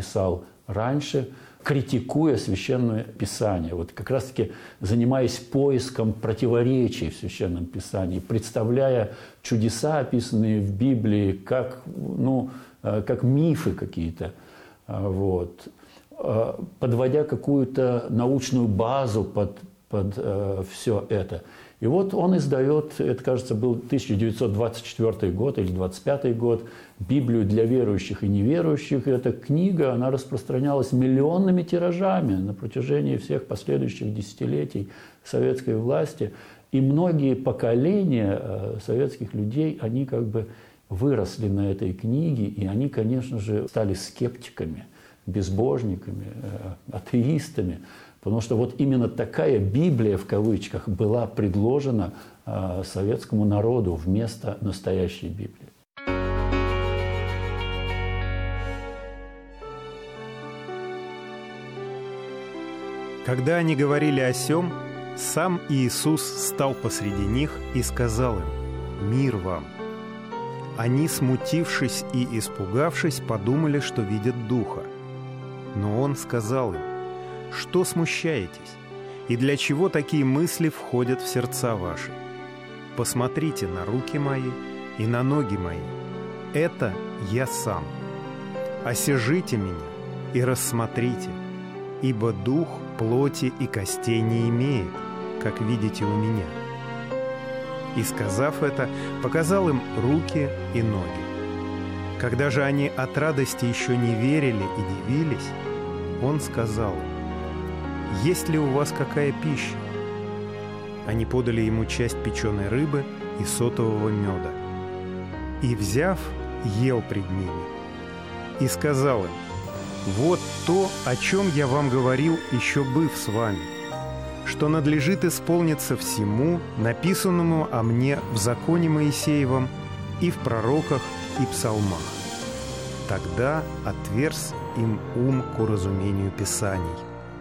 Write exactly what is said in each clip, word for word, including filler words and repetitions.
писал раньше, критикуя Священное Писание, вот как раз-таки занимаясь поиском противоречий в Священном Писании, представляя чудеса, описанные в Библии, как, ну, как мифы какие-то, вот, подводя какую-то научную базу под, под все это. И вот он издает, это, кажется, был тысяча девятьсот двадцать четвёртый год или двадцать пятый год, «Библию для верующих и неверующих». И эта книга, она распространялась миллионными тиражами на протяжении всех последующих десятилетий советской власти. И многие поколения советских людей, они как бы выросли на этой книге, и они, конечно же, стали скептиками, безбожниками, атеистами. Потому что вот именно такая «Библия» в кавычках была предложена э, советскому народу вместо настоящей Библии. Когда они говорили о сем, сам Иисус стал посреди них и сказал им: «Мир вам». Они, смутившись и испугавшись, подумали, что видят Духа. Но Он сказал им: «Что смущаетесь? И для чего такие мысли входят в сердца ваши? Посмотрите на руки мои и на ноги мои. Это я сам. Осяжите меня и рассмотрите, ибо дух плоти и костей не имеет, как видите у меня». И, сказав это, показал им руки и ноги. Когда же они от радости еще не верили и дивились, Он сказал им: «Есть ли у вас какая пища?» Они подали ему часть печеной рыбы и сотового меда. И, взяв, ел пред ними. И сказал им: «Вот то, о чем я вам говорил, еще быв с вами, что надлежит исполниться всему, написанному о мне в законе Моисеевом и в пророках и псалмах». Тогда отверз им ум к уразумению Писаний.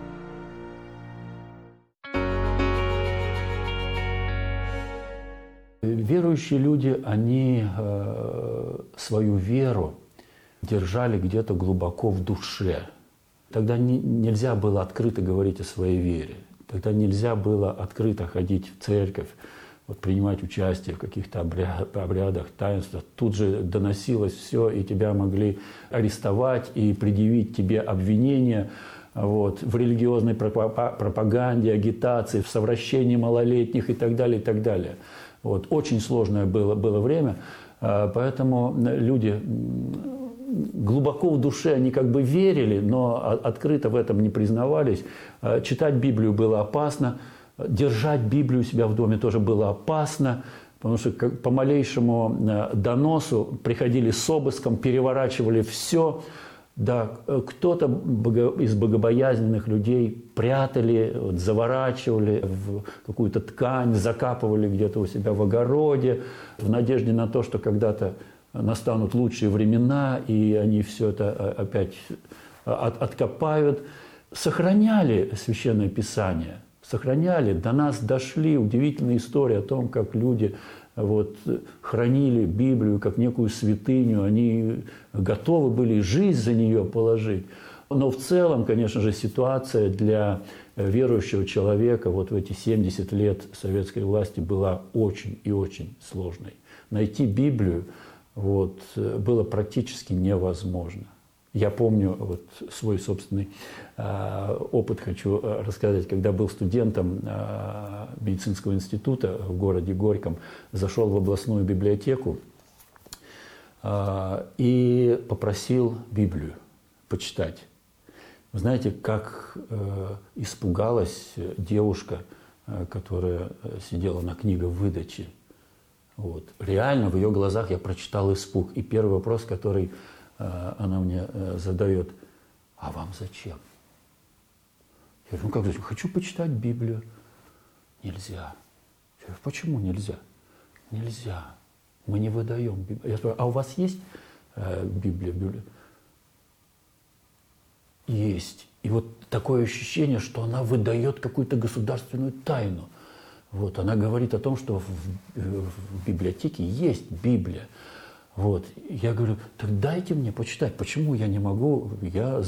Верующие люди, они э, свою веру держали где-то глубоко в душе. Тогда не, нельзя было открыто говорить о своей вере. Тогда нельзя было открыто ходить в церковь, вот, принимать участие в каких-то обряд, обрядах, таинствах. Тут же доносилось все, и тебя могли арестовать и предъявить тебе обвинения вот, в религиозной пропаганде, агитации, в совращении малолетних и так далее, и так далее. Вот. Очень сложное было, было время, поэтому люди глубоко в душе, они как бы верили, но открыто в этом не признавались. Читать Библию было опасно, держать Библию у себя в доме тоже было опасно, потому что по малейшему доносу приходили с обыском, переворачивали все. Да, кто-то из богобоязненных людей прятали, вот, заворачивали в какую-то ткань, закапывали где-то у себя в огороде, в надежде на то, что когда-то настанут лучшие времена, и они все это опять от, откопают. Сохраняли Священное Писание, сохраняли. До нас дошли удивительные истории о том, как люди вот, хранили Библию как некую святыню, они готовы были жизнь за нее положить. Но в целом, конечно же, ситуация для верующего человека вот в эти семьдесят лет советской власти была очень и очень сложной. Найти Библию вот, было практически невозможно. Я помню вот свой собственный э, опыт, хочу рассказать, когда был студентом э, медицинского института в городе Горьком, зашел в областную библиотеку э, и попросил Библию почитать. Вы знаете, как э, испугалась девушка, э, которая сидела на книговыдаче. Вот. Реально в ее глазах я прочитал испуг. И первый вопрос, который она мне задает: а вам зачем? Я говорю: ну как зачем? Хочу почитать Библию. Нельзя. Я говорю: почему нельзя? Нельзя. Мы не выдаем Библию. Я спрашиваю: а у вас есть э, Библия? Библия? Есть. И вот такое ощущение, что она выдает какую-то государственную тайну. Вот. Она говорит о том, что в, в библиотеке есть Библия. Вот. Я говорю: так дайте мне почитать, почему я не могу, я